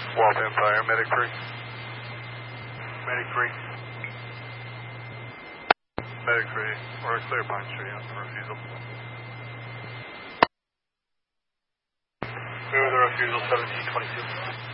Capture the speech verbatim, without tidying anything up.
Waltham Fire, Medic three. Medic three. Medic three, or clear Pine Street on the refusal. Clear the refusal seventeen twenty-two.